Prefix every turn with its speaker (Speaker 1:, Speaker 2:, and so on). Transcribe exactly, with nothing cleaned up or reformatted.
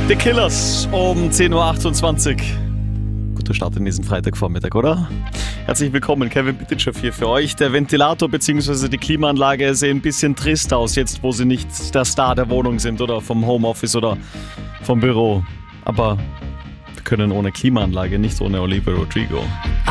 Speaker 1: The Killers um zehn Uhr achtundzwanzig. Guter Start in diesen Freitagvormittag, oder? Herzlich willkommen, Kevin Bittitschow hier für euch. Der Ventilator bzw. die Klimaanlage sehen ein bisschen trist aus, jetzt wo sie nicht der Star der Wohnung sind oder vom Homeoffice oder vom Büro. Aber wir können ohne Klimaanlage, nicht ohne Olivia Rodrigo.